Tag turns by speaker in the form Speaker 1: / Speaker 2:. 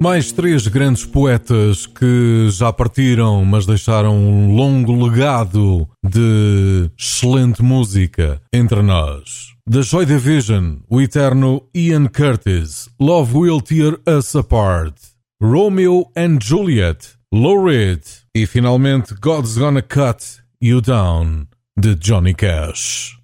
Speaker 1: Mais 3 grandes poetas que já partiram, mas deixaram um longo legado de excelente música entre nós. Da Joy Division, o eterno Ian Curtis, Love Will Tear Us Apart. Romeo and Juliet, Lou Reed. E finalmente God's Gonna Cut You Down, de Johnny Cash.